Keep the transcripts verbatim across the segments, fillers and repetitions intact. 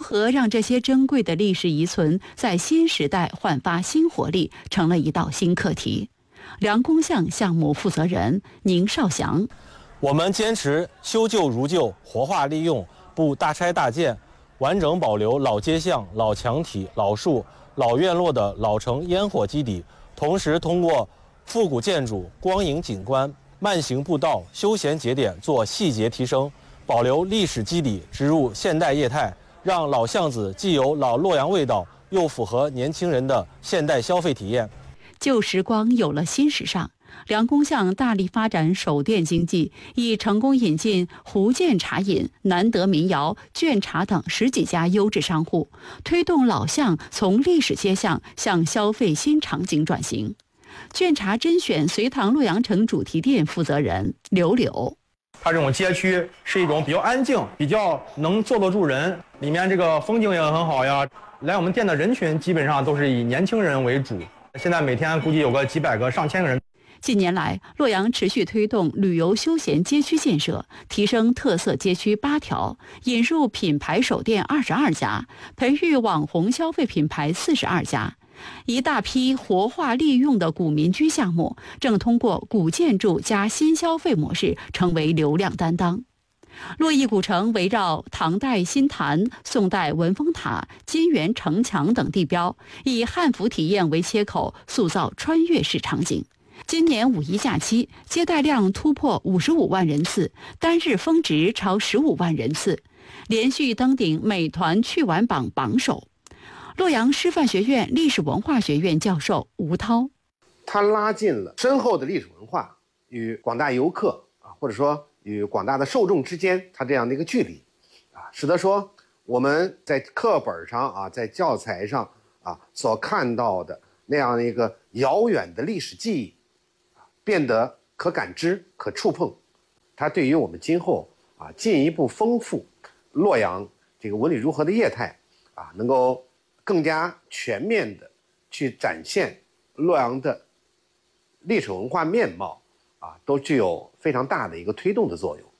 何让这些珍贵的历史遗存在新时代焕发新活力，成了一道新课题。梁公巷项目负责人宁少祥： 我们坚持修旧如旧、活化利用，不大拆大建，完整保留老街巷、老墙体、老树、老院落的老城烟火基底，同时通过复古建筑、光影景观、慢行步道、休闲节点做细节提升，保留历史基底，植入现代业态，让老巷子既有老洛阳味道，又符合年轻人的现代消费体验。 旧时光有了新时尚，梁公巷大力发展手店经济，已成功引进福建茶饮、难得民谣、卷茶等十几家优质商户，推动老巷从历史街巷向消费新场景转型。卷茶甄选隋唐洛阳城主题店负责人刘柳： 它这种街区是一种比较安静、比较能坐得住人，里面这个风景也很好呀。来我们店的人群基本上都是以年轻人为主，现在每天估计有个几百个、上千个人。 近年来，洛阳持续推动旅游休闲街区建设，提升特色街区八条，引入品牌手店二十二家，培育网红消费品牌四十二家。一大批活化利用的古民居项目，正通过古建筑加新消费模式成为流量担当。洛邑古城围绕唐代新坛、宋代文峰塔、金元城墙等地标，以汉服体验为切口，塑造穿越式场景。今年五一假期接待量突破五十五万人次，单日峰值超十五万人次，连续登顶美团去玩榜榜首。洛阳师范学院历史文化学院教授吴涛： 它拉近了深厚的历史文化与广大游客啊，或者说与广大的受众之间，它这样的一个距离啊，使得说我们在课本上啊，在教材上啊所看到的那样的一个遥远的历史记忆啊，变得可感知、可触碰。它对于我们今后啊进一步丰富洛阳这个文旅如河的业态啊，能够更加全面的去展现洛阳的历史文化面貌啊，都具有非常大的一个推动的作用。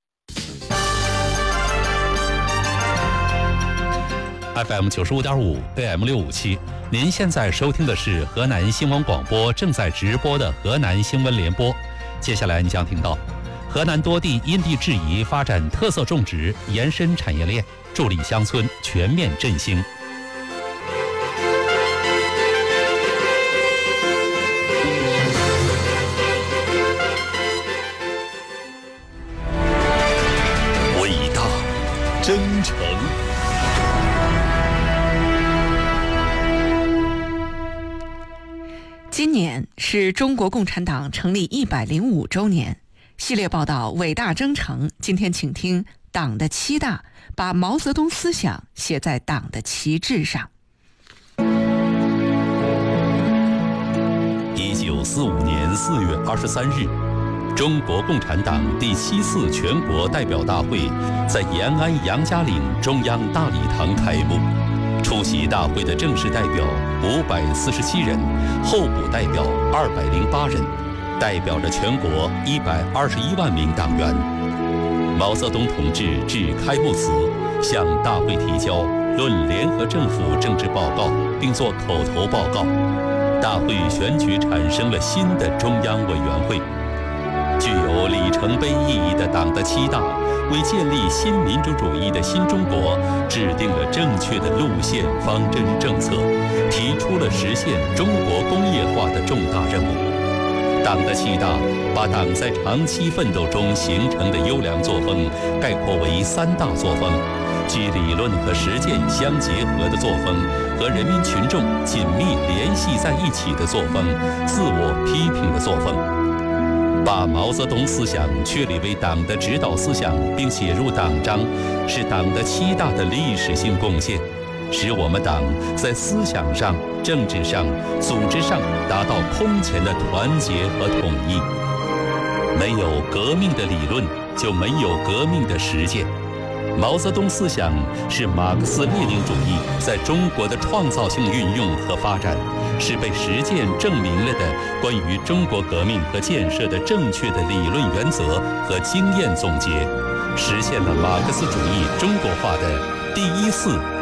F M 九十五点五 A M 六五七，您现在收听的是河南新闻广播正在直播的河南新闻联播。接下来你将听到，河南多地因地制宜发展特色种植，延伸产业链，助力乡村全面振兴。 真诚。 今年是中国共产党成立一百零五周年，系列报道《伟大征程》，今天请听党的七大，把毛泽东思想写在党的旗帜上。 一九四五年四月二十三日，中国共产党第七次全国代表大会在延安杨家岭中央大礼堂开幕。出席大会的正式代表五百四十七人，候补代表二百零八人，代表着全国一百二十一万名党员。毛泽东同志致开幕词，向大会提交《论联合政府政治报告》，并作口头报告。大会选举产生了新的中央委员会。具有里程碑意义的党的七大，为建立新民主主义的新中国制定了正确的路线方针政策，提出了实现中国工业化的重大任务。党的七大把党在长期奋斗中形成的优良作风概括为三大作风：具理论和实践相结合的作风，和人民群众紧密联系在一起的作风，自我批评的作风。把毛泽东思想确立为党的指导思想并写入党章，是党的七大的历史性贡献，使我们党在思想上、政治上、组织上达到空前的团结和统一。没有革命的理论，就没有革命的实践。毛泽东思想是马克思列宁主义在中国的创造性运用和发展，是被实践证明了的关于中国革命和建设的正确的理论原则和经验总结，实现了马克思主义中国化的第一次